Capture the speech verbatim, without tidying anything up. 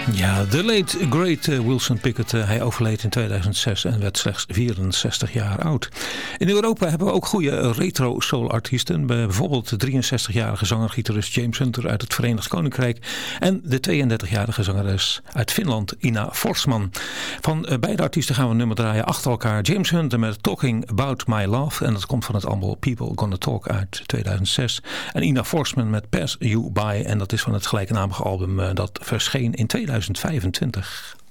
Ja, de late great Wilson Pickett. Hij overleed in tweeduizend zes en werd slechts vierenzestig jaar oud. In Europa hebben we ook goede retro soul artiesten. Bijvoorbeeld de drieënzestigjarige zanger-gitarist James Hunter uit het Verenigd Koninkrijk. En de tweeëndertigjarige zangeres uit Finland, Ina Forsman. Van beide artiesten gaan we een nummer draaien achter elkaar. James Hunter met Talking About My Love. En dat komt van het album People Gonna Talk uit tweeduizend zes. En Ina Forsman met Pass You By. En dat is van het gelijknamige album dat verscheen in tweeduizend vijfentwintig.